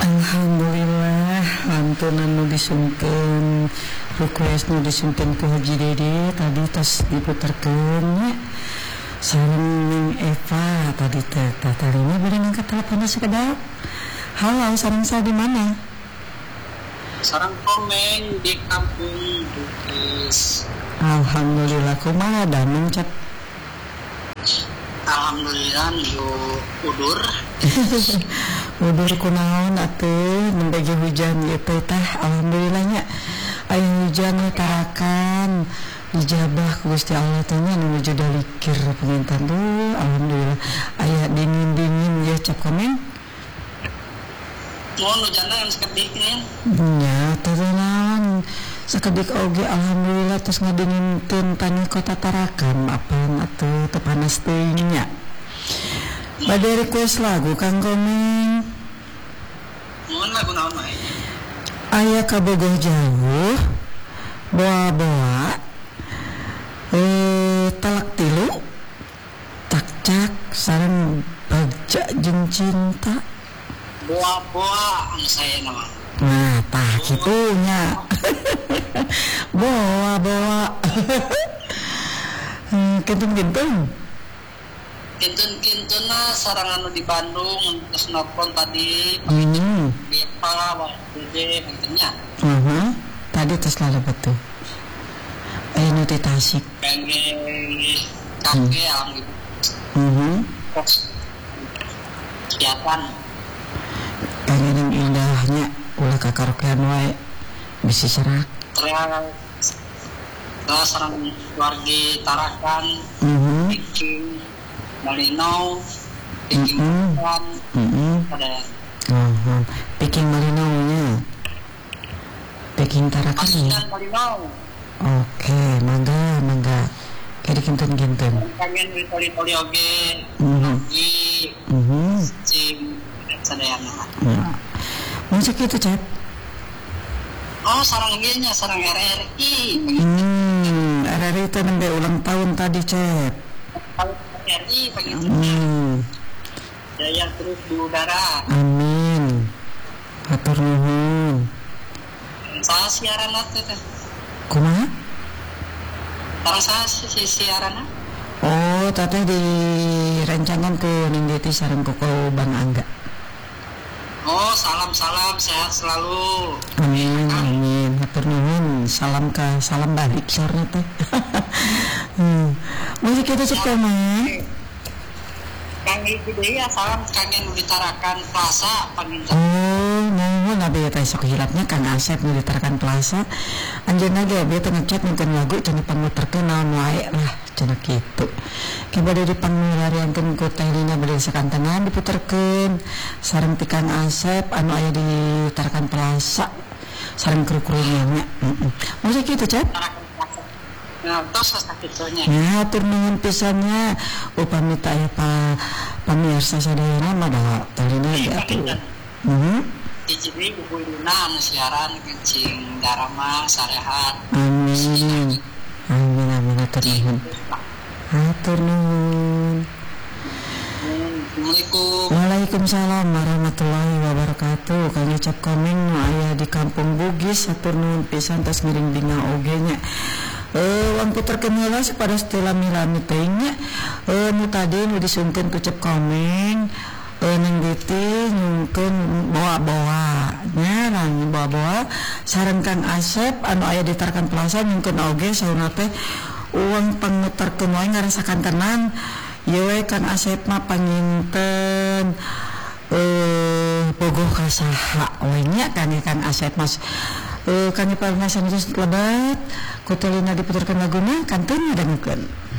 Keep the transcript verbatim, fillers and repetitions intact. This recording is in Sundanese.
Alhamdulillah lantunan nu disungkeun request nu disungkeun ku Haji Dede tadi tos diputerkeun nya sareng Neng Eva tadi teh tatarina bari ngangkat teleponna sakedap. Halo, sareng sa di mana? Sarang Komeng di Kampung Bugis. Alhamdulillah kumaha dameng cep. Alhamdulillah nu udur. Udur kunaon atuh mun bagi hujan ieu teh tah alhamdulillah nya. Aya hujan tarakan dijabah ku Gusti Allah teh nya nu nuju dalikir pengintan tuh alhamdulillah. Aya dingin-dingin ya cep Komeng. Mohon hujanna yang sakedik nih. Nya teh naon sakedik oge alhamdulillah terus ngadinginkeun tani kota Tarakan apan atuh teu panas teuing nya. Bade request lagu Kang Komeng. Mohon lagu naon wae. Aya kabogoh jauh boa-boa eh talak tilu cak-cak sareng bagja jeung cinta. Boa-boa anu saya nama. Nah, tah kitu nya. Boa-boa. Hmm, kentun-kentun. Kintun-kintuna sarang anu di Bandung terus nelpon tadi Hmm. Bepa Dede bentuknya. Uh-huh. Tadi tos lalu betul. Eh nu di Tasik. Pengen kakek alam gitu. Mhm. Kos kegiatan Pengen yang indahnya ulah kakarokean wae bisi serak. terus terus sarang warga Tarakan Mhm. bikin Malino bikin Mm-mm. Bukan Mhm. ada Uh-huh. Peking Malino nya. Peking Tarakan ya. Pasukan Malino Oke, mangga mangga. Kayak dikintun-kintun. pengen witoli-toli oge Mhm. di Mhm. cing sadayana. Ya. Musik itu cep. Oh sarang ieu nya sarang R R I Hmm, R R I itu nende ulang tahun tadi cep. kalau R R I pengen Hmm. jaya terus di udara. Amin. Hatur nuhun. Saya siaran teh teh Kumaha? sarang saya si si- siaran Oh, teteh direncangan ke ning dieu teh sareng ku Bang Angga. oh salam-salam sehat selalu. Amin, amin. Hatur nuhun. Salam ka salam balik sorna teh. Hmm. Musik itu cep Komeng. Kang Ibu ya salam kangen ditarakan Plaza paminta. Oh, nuhun abi teh sok hilapnya Kang Asep nu ditarakan Plaza. Anjeunna ge abi teh ngechat nonton lagu cenah pamuterkeun naon wae lah cenah kitu. Ke bade dipangulariankeun ku Teh Lina bade sakantengan diputerkeun sareng ti Kang Asep anu aya di Tarakan Plaza sareng kru-krunya nya. Heeh. Musik kitu cep. Tarakan Plaza. Nah, tos sakitnya. Ya, hatur nuhun pisannya. Upami teh aya pa pamirsa sadayana mah da Teh Lina ge atuh. Mhm. Di Cibi Ibu Lina anu siaran kencing darama sarehat. Amin. Amin amin hatur nuhun. Hatur nuhun. Assalamualaikum. Waalaikumsalam warahmatullahi wabarakatuh. Kang Ecap Komeng nu aya di Kampung Bugis hatur nuhun pisan tos ngiring dina oge nya. Eh wan puterkeun heula sapada setelah milami teuing nya. Eh nu tadi nu disungkeun ku Cep Komeng eh ning dieu nyungkeun boa-boa nya nang boa-boa sareng Kang Asep anu aya di Tarakan Plaza nyungkeun oge sauna teh uang panguterkeun wae ngarasakan tenan. Ieu we Kang Asep mah panginten eh bogoh ka saha we nya kan Kang Asep mas eh kan parangasan geus lebat ku Teh Lina diputerkeun laguna kanten ngadengekeun.